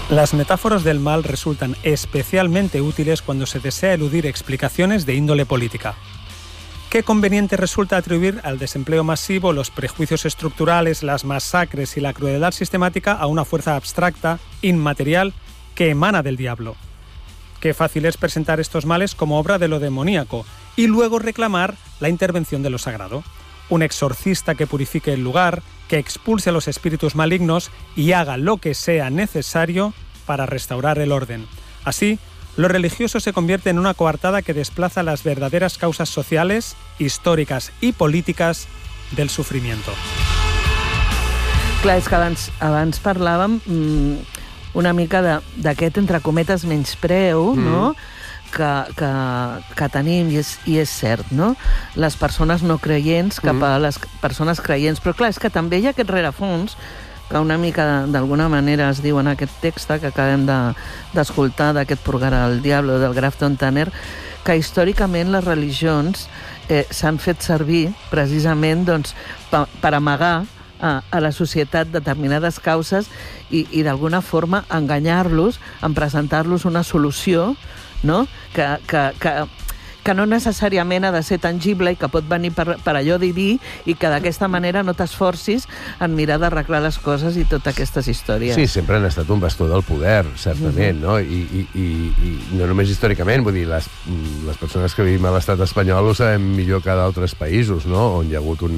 Las metáforas del mal resultan especialmente útiles cuando se desea eludir explicaciones de índole política. ¿Qué conveniente resulta atribuir al desempleo masivo, los prejuicios estructurales, las masacres y la crueldad sistemática a una fuerza abstracta, inmaterial, que emana del diablo? Qué fácil es presentar estos males como obra de lo demoníaco y luego reclamar la intervención de lo sagrado. Un exorcista que purifique el lugar, que expulse a los espíritus malignos y haga lo que sea necesario para restaurar el orden. Así, lo religioso se convierte en una coartada que desplaza las verdaderas causas sociales, històriques i polítiques del sofrimiento. Clar, és que abans parlàvem una mica d'aquest, entre cometes, menyspreu, no?, que tenim, i és cert, no?, les persones no creients cap a les persones creients. Però clar, és que també hi ha aquest rerefons que una mica, d'alguna manera, es diu en aquest text que acabem d'escoltar, d'aquest Purgar al Diablo, del Grafton Tanner, que històricament les religions s'han fet servir precisament doncs, per amagar a la societat determinades causes i d'alguna forma enganyar-los en presentar-los una solució, no?, que no necessàriament ha de ser tangible i que pot venir per allò diví i que d'aquesta manera no t'esforcis en mirar d'arreglar les coses i totes aquestes històries. Sí, sempre han estat un bastó del poder, certament, no? I no només històricament, vull dir, les persones que vivim a l'estat espanyol ho sabem millor que d'altres països, no?, on hi ha hagut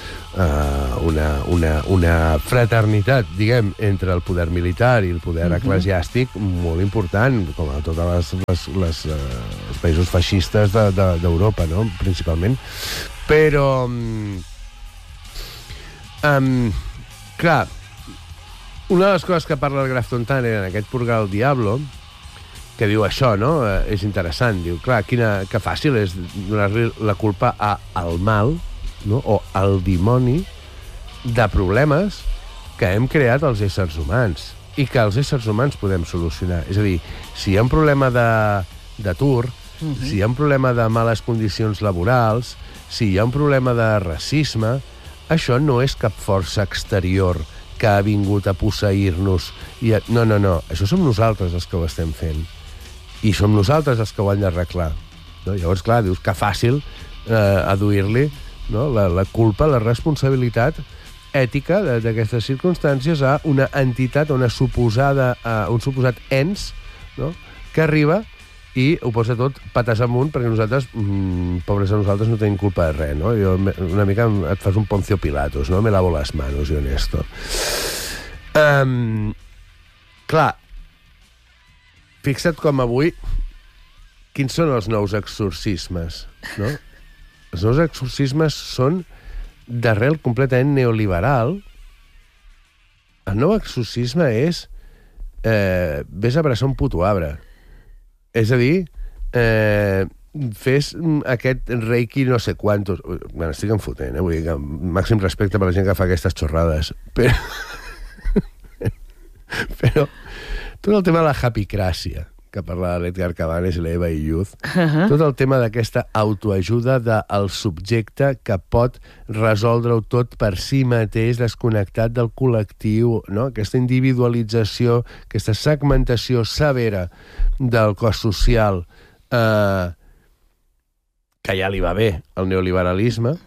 una fraternitat, diguem, entre el poder militar i el poder eclesiàstic molt important, com a tots els països feixistes d'Europa, no?, principalment. Però, clar, una de les coses que parla el Grafton Tanner en aquest Purgar al Diablo, que diu això, no?, és interessant, diu, clar, que fàcil és donar-li la culpa al mal, no?, o al dimoni de problemes que hem creat els éssers humans i que els éssers humans podem solucionar. És a dir, si hi ha un problema d'atur, si hi ha un problema de males condicions laborals, si hi ha un problema de racisme, això no és cap força exterior que ha vingut a posseir-nos. No, això som nosaltres els que ho estem fent. I som nosaltres els que ho han d'arreglar. Llavors, clar, dius que fàcil aduir-li, no?, la culpa, la responsabilitat ètica d'aquestes circumstàncies a una entitat, a un suposat ens, no?, que arriba i ho posa tot patas amunt perquè nosaltres, pobres a nosaltres, no tenim culpa de res, no? Jo una mica et fas un Poncio Pilatos, no? Me lavo las manos y honesto. Clar, fixa't com avui quins són els nous exorcismes, no? Els nous exorcismes són d'arrel completament neoliberal. El nou exorcisme és vés a abraçar un puto arbre. És a dir, fes aquest reiki no sé quantos... Bueno, estic enfotent, vull dir que màxim respecte per la gent que fa aquestes xorrades. Però tot el tema de la happycràcia, que parlava l'Edgar Cabanes i l'Eva Illuz, tot el tema d'aquesta autoajuda del subjecte que pot resoldre-ho tot per si mateix, desconnectat del col·lectiu, no? Aquesta individualització, aquesta segmentació severa del cos social que ja li va bé al neoliberalisme.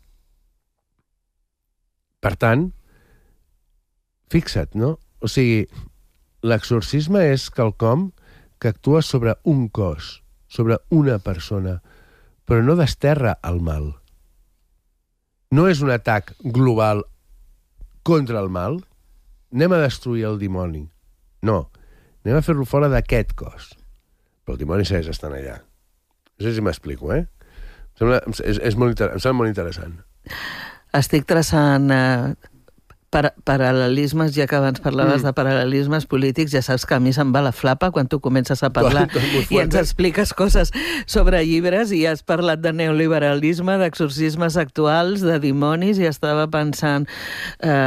Per tant, fixa't, no? O sigui, l'exorcisme és quelcom que actua sobre un cos, sobre una persona, però no desterra el mal. No és un atac global contra el mal. Anem a destruir el dimoni. No, anem a fer-lo fora d'aquest cos. Però el dimoni segueix estant allà. No sé si m'explico, eh? Em sembla molt interessant. Estic traçant paral·lelismes, ja que abans parlaves de paral·lelismes polítics, ja saps que a mi se'm va la flapa quan tu comences a parlar i ens expliques coses sobre llibres i has parlat de neoliberalisme, d'exorcismes actuals, de dimonis, i estava pensant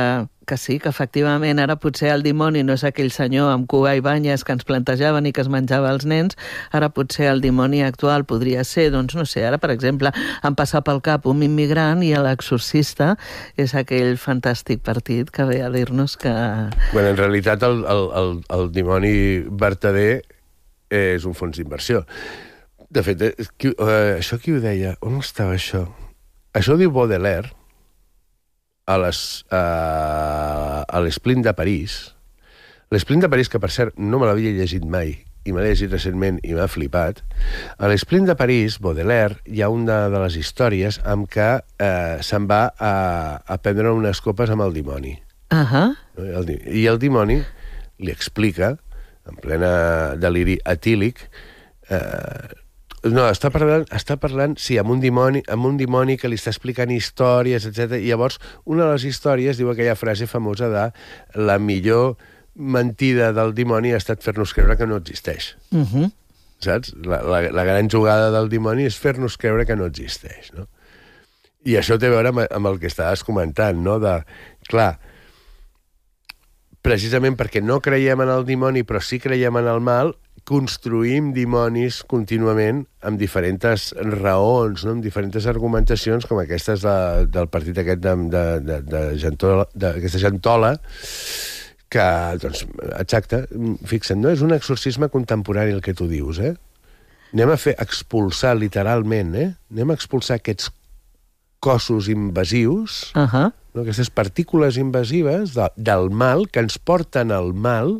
que sí, que efectivament ara potser el dimoni no és aquell senyor amb cua i banyes que ens plantejaven i que es menjava els nens, ara potser el dimoni actual podria ser, doncs no sé, ara per exemple em passa pel cap un immigrant i l'exorcista és aquell fantàstic partit que ve a dir-nos que... Bueno, en realitat el dimoni vertader és un fons d'inversió. De fet, això qui ho deia? On estava això? Això ho diu Baudelaire a l'Esplint de París. L'Esplint de París, que per cert no me l'havia llegit mai, i me l'he llegit recentment i m'ha flipat. A l'Esplint de París, Baudelaire, hi ha una de les històries amb què se'n va a prendre unes copes amb el dimoni. I el dimoni li explica, en plena deliri etílic, no, està parlant, sí, amb un dimoni que li està explicant històries, etc. I llavors, una de les històries diu aquella frase famosa de la millor mentida del dimoni ha estat fer-nos creure que no existeix. Saps? La gran jugada del dimoni és fer-nos creure que no existeix, no? I això té a veure amb el que estaves comentant, no? Clar, precisament perquè no creiem en el dimoni, però sí creiem en el mal, construïm dimonis contínuament amb diferents raons, no? Amb diferents argumentacions, com aquestes del partit aquest d'aquesta gentola, que, doncs, exacte, fixa't, no? És un exorcisme contemporani el que tu dius, eh? Anem a expulsar, literalment, anem a expulsar aquests cossos invasius, no? Aquestes partícules invasives del mal, que ens porten al mal,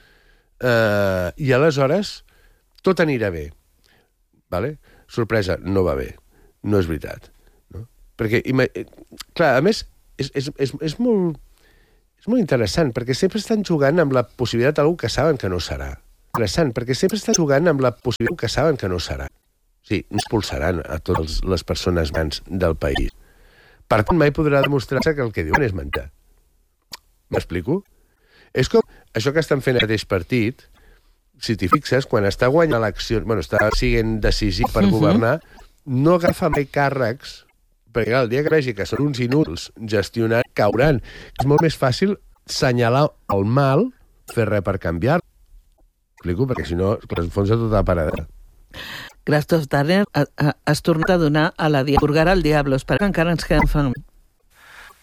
i aleshores tot anirà bé. Vale? Sorpresa, no va bé. No és veritat. No? Perquè, clar, a més, és molt interessant, perquè sempre estan jugant amb la possibilitat d'algú que saben que no serà. Interessant, perquè sempre estan jugant amb la possibilitat que saben que no serà. Sí, no expulsaran a totes les persones grans del país. Per tant, mai podrà demostrar-se que el que diuen és mentir. M'explico? És com això que estan fent el mateix partit, si t'hi fixes, quan està guanyant eleccions, bueno, està sent decisiu per governar, no agafa mai càrrecs, perquè el dia que vegi que són uns inútils gestionant, cauran. És molt més fàcil senyalar el mal, fer res per canviar-lo. Explico? Perquè si no, s'enfonsa tota la parada. Grastos Turner has tornat a donar a la Purgar al Diablo. Espero que encara ens queden